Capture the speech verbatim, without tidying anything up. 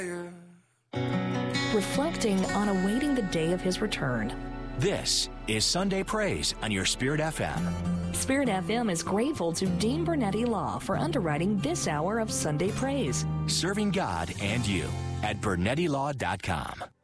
reflecting on awaiting the day of his return. This is Sunday Praise on your Spirit F M. Spirit F M is grateful to Dean Bernetti Law for underwriting this hour of Sunday Praise. Serving God and you at bernetti law dot com.